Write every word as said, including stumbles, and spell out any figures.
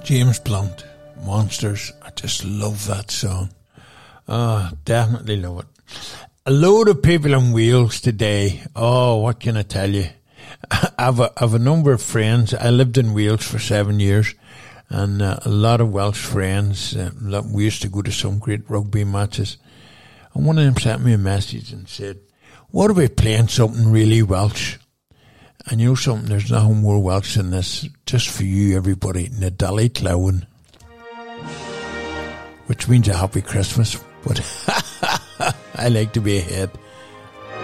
James Blunt, Monsters. I just love that song. Oh, definitely love it. A load of people in Wales today. Oh, what can I tell you? I have a, I have a number of friends. I lived in Wales for seven years, and uh, a lot of Welsh friends. Uh, we used to go to some great rugby matches. And one of them sent me a message and said, what about playing something really Welsh? And you know something, there's nothing more Welsh than this. Just for you, everybody, Nadali Clown. Which means a happy Christmas. But I like to be ahead.